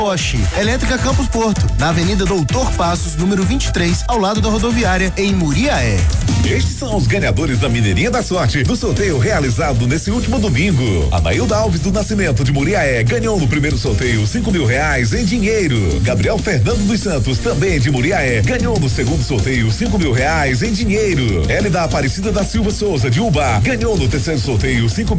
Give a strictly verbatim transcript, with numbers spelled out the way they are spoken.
Bosch, Elétrica Campos Porto, na Avenida Doutor Passos, número vinte e três, ao lado da rodoviária, em Muriaé. Estes são os ganhadores da Mineirinha da Sorte do sorteio realizado nesse último domingo. Anailda Alves do Nascimento de Muriaé ganhou no primeiro sorteio cinco mil reais em dinheiro. Gabriel Fernando dos Santos, também de Muriaé, ganhou no segundo sorteio cinco mil reais em dinheiro. Hélida Aparecida da Silva Souza de Ubá ganhou no terceiro sorteio cinco mil